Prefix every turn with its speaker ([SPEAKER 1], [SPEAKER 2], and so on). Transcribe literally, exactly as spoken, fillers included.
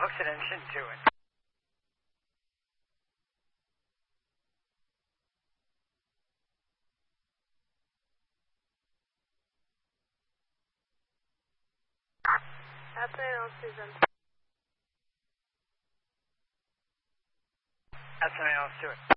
[SPEAKER 1] hooks an engine to it.
[SPEAKER 2] Afternoon, all Susan.
[SPEAKER 1] Afternoon, let's do it.